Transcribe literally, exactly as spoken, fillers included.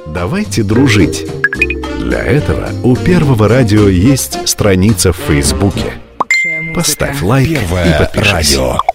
Давайте дружить. Для этого у Первого радио есть страница в Фейсбуке. Поставь лайк и Первое подпишись. радио.